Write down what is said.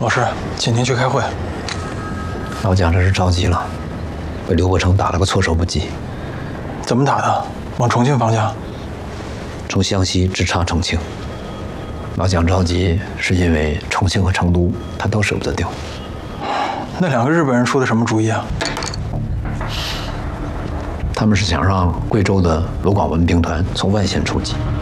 老师，请您去开会。 老蒋这是着急了，被刘伯承打了个措手不及。 怎么打的？往重庆方向？ 从湘西直插重庆。老蒋着急是因为重庆和成都他都舍不得丢。 那2个日本人出的什么主意啊？ 他们是想让贵州的罗广文兵团从外线出击。